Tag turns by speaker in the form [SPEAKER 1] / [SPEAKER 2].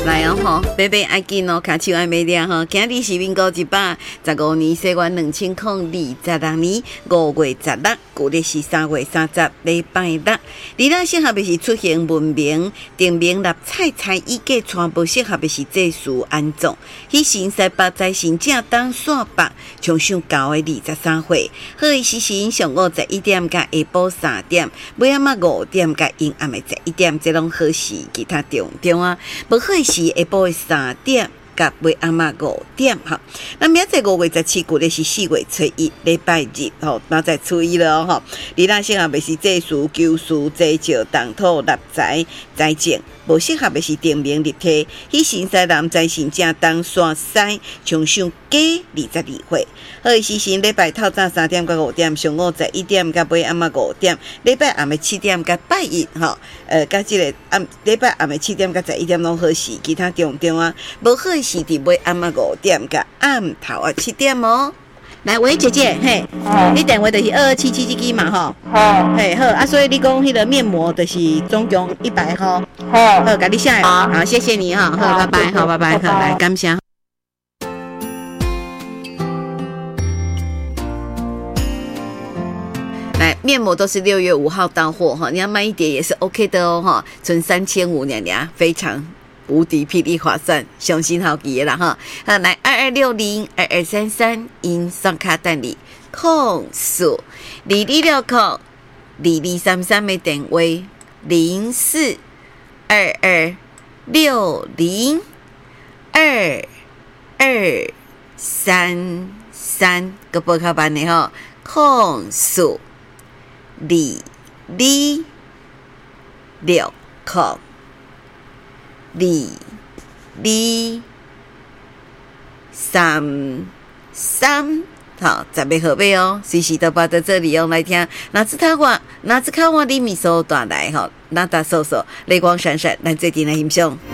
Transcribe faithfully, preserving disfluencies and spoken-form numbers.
[SPEAKER 1] 来哦吼，买买爱紧哦，卡手爱买了吼。今日是民国一百十五年，西元两千零二十六年五月十六，旧历是三月三十，礼拜六。二咱适合的是出行文明，定名立菜菜衣架全部适合的是祭祀安葬。迄神西北财神正当线北，冲上高的二十三岁。好的时辰上午十一点甲下晡三点，尾暗啊五点甲阴暗的十一点，这拢好时。其他重点啊，无好的是下晡的三点。甲尾暗啊五点哈，那明仔五月十七，旧历是四月初一，礼拜日吼，那在初一了哦吼。你咱适合的是祭祀、求事、祭灶、动土、立财、财政，无适合的是定名立体。迄神西南财神正当山西，冲上假二十二岁。好的时辰礼拜透早三点到五点，上午十一点到尾暗啊五点，礼拜暗的七点到拜一吼，呃，甲即个暗礼拜暗的七点到十一点拢好时，其他重点啊，无好。是伫尾暗啊五点甲暗头啊七点哦。来，喂，姐姐，嘿，你电话就是二二七七这支嘛吼。好。嘿，好啊，所以你讲迄个面膜就是总共一百吼。好。好，甲你下来。好，谢谢你哈。好，拜拜，好，拜拜，好，来，感谢。来，面膜都是六月五号到货哈，你要慢一点也是 OK 的哦哈，存三千五两两，非常。无敌霹雳划算，相信好记的啦哈！好，来二二六零二二三三，因双卡等你控诉二二六控二二三三的电话零四二二六零二二三三个报考班的哈，控诉二二六控。二二三三，好，十个号码哦，随时都报到这里哦，来听。哪只看我，哪只看我的米索大来哈，哪打搜索，泪光闪闪，咱最近来欣赏。